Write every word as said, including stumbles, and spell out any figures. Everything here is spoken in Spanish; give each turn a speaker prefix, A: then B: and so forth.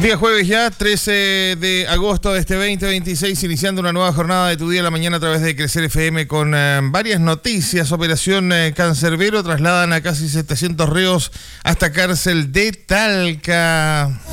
A: Día jueves ya, trece de agosto de este veinte veintiséis, iniciando una nueva jornada de Tu Día a la Mañana a través de Crecer F M con eh, varias noticias. Operación eh, Cancerbero, trasladan a casi setecientos reos hasta cárcel de Talca.